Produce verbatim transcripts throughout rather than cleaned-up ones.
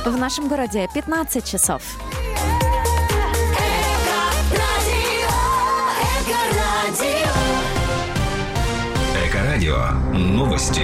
В нашем городе пятнадцать часов. Эко-радио. Новости.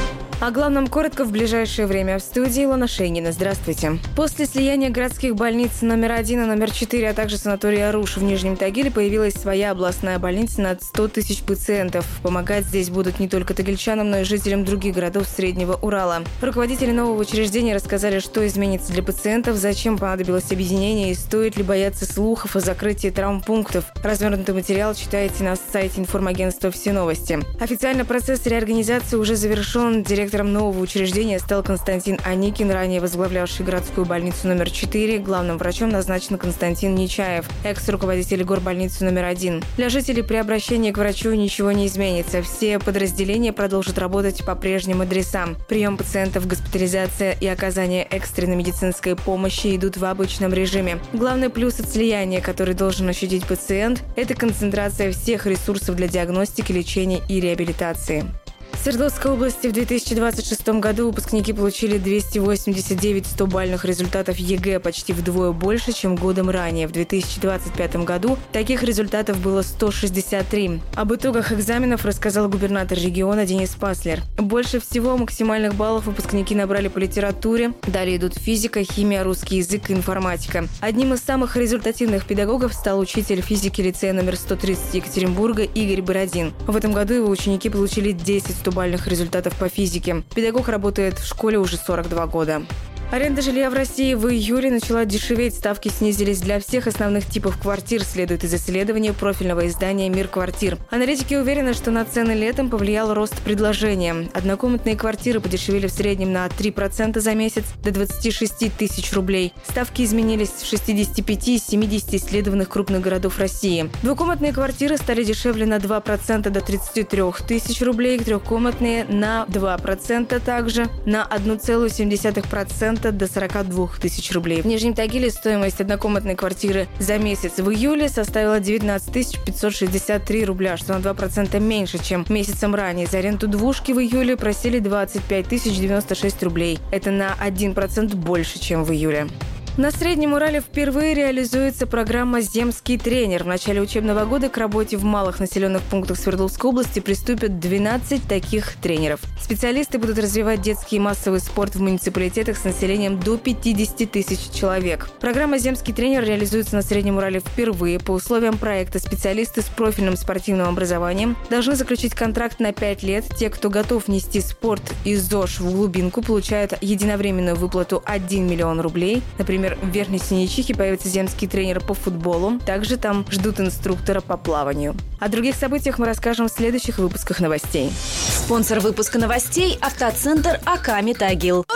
О главном коротко в ближайшее время. В студии Илона Шейнина. Здравствуйте. После слияния городских больниц номер один и номер четыре, а также санатория Аруш в Нижнем Тагиле появилась своя областная больница на сто тысяч пациентов. Помогать здесь будут не только тагильчанам, но и жителям других городов Среднего Урала. Руководители нового учреждения рассказали, что изменится для пациентов, зачем понадобилось объединение и стоит ли бояться слухов о закрытии травмпунктов. Развернутый материал читайте на сайте информагентства «Все новости». Официально процесс реорганизации уже завершен. Директором нового учреждения стал Константин Аникин, ранее возглавлявший городскую больницу номер четыре. Главным врачом назначен Константин Нечаев, экс-руководитель горбольницы номер один. Для жителей при обращении к врачу ничего не изменится. Все подразделения продолжат работать по прежним адресам. Прием пациентов, госпитализация и оказание экстренной медицинской помощи идут в обычном режиме. Главный плюс от слияния, который должен ощутить пациент, это концентрация всех ресурсов для диагностики, лечения и реабилитации. В Свердловской области в две тысячи двадцать шестом году выпускники получили двести восемьдесят девять сто-бальных результатов ЕГЭ, почти вдвое больше, чем годом ранее. В две тысячи двадцать пятом году таких результатов было сто шестьдесят три. Об итогах экзаменов рассказал губернатор региона Денис Паслер. Больше всего максимальных баллов выпускники набрали по литературе. Далее идут физика, химия, русский язык и информатика. Одним из самых результативных педагогов стал учитель физики лицея номер сто тридцать Екатеринбурга Игорь Бородин. В этом году его ученики получили десять сто-бальных результатов по физике. Педагог работает в школе уже сорок два года. Аренда жилья в России в июле начала дешеветь. Ставки снизились для всех основных типов квартир, следует из исследования профильного издания «Мир квартир». Аналитики уверены, что на цены летом повлиял рост предложения. Однокомнатные квартиры подешевели в среднем на три процента за месяц до двадцати шести тысяч рублей. Ставки изменились в шестидесяти пяти из семидесяти исследованных крупных городов России. Двухкомнатные квартиры стали дешевле на два процента до тридцати трёх тысяч рублей, трехкомнатные на два процента, также на одна целая семь десятых процента до сорока двух тысяч рублей. В Нижнем Тагиле стоимость однокомнатной квартиры за месяц в июле составила девятнадцать тысяч пятьсот шестьдесят три рубля, что на два процента меньше, чем месяцем ранее. За аренду двушки в июле просили двадцать пять тысяч девяносто шесть рублей. Это на один процент больше, чем в июле. На Среднем Урале впервые реализуется программа «Земский тренер». В начале учебного года к работе в малых населенных пунктах Свердловской области приступят двенадцать таких тренеров. Специалисты будут развивать детский и массовый спорт в муниципалитетах с населением до пятидесяти тысяч человек. Программа «Земский тренер» реализуется на Среднем Урале впервые. По условиям проекта специалисты с профильным спортивным образованием должны заключить контракт на пять лет. Те, кто готов нести спорт и ЗОЖ в глубинку, получают единовременную выплату один миллион рублей. Например, в Верхней Синечихе появится земский тренер по футболу. Также там ждут инструктора по плаванию. О других событиях мы расскажем в следующих выпусках новостей. Спонсор выпуска новостей – автоцентр «Аками Тагил».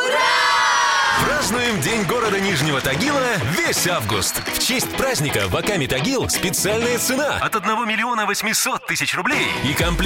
Празднуем День города Нижнего Тагила весь август. В честь праздника в Аками Тагил специальная цена от одного миллиона восьмисот тысяч рублей и комплект